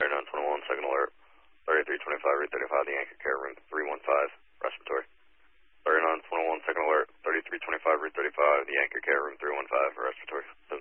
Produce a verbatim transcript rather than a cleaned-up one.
thirty-nine twenty-one, second alert. thirty-three twenty-five, Route thirty-five, the anchor care room three one five, respiratory. thirty-nine twenty-one, second alert. thirty-three twenty-five, Route thirty-five, the anchor care room three one five, respiratory.